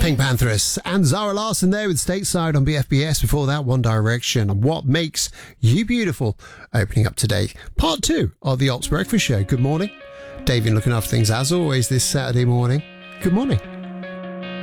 Pink Panthers and Zara Larsson there with Stateside on BFBS. Before that, One Direction and What Makes You Beautiful. Opening up today, part 2 of the Ops Breakfast Show. Good morning. Davian looking after things as always this Saturday morning. Good morning.